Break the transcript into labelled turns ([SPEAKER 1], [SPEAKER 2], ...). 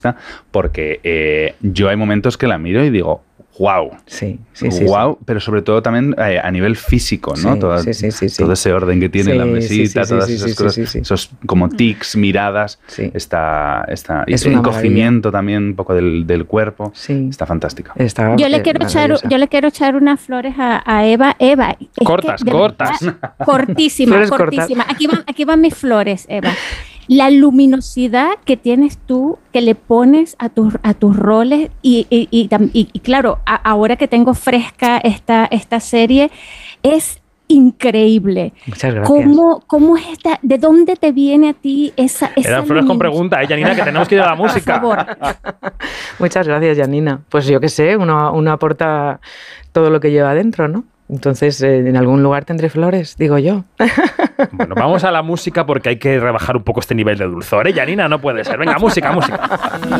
[SPEAKER 1] porque yo hay momentos que la miro y digo, wow.
[SPEAKER 2] Sí.
[SPEAKER 1] Pero sobre todo también a nivel físico, ¿no?
[SPEAKER 2] Sí.
[SPEAKER 1] Todo ese orden que tiene la mesita, todas esas cosas, esos como tics, miradas, y el encogimiento también un poco del cuerpo, está fantástico.
[SPEAKER 3] Yo le quiero echar unas flores a Eva. Eva,
[SPEAKER 4] cortas.
[SPEAKER 3] Cortísimas. Aquí van mis flores, Eva. La luminosidad que tienes tú, que le pones a tus roles y claro, ahora que tengo fresca esta serie, es increíble.
[SPEAKER 2] Muchas gracias.
[SPEAKER 3] ¿Cómo es esta? ¿De dónde te viene a ti esa
[SPEAKER 4] Eran flores con pregunta, Janina, que tenemos que ir a la música.
[SPEAKER 3] Por favor.
[SPEAKER 2] Muchas gracias, Janina. Pues yo qué sé, uno aporta todo lo que lleva adentro, ¿no? Entonces, en algún lugar tendré flores, digo yo.
[SPEAKER 4] Bueno, vamos a la música porque hay que rebajar un poco este nivel de dulzor, ¿eh? Janina, no puede ser. Venga, música.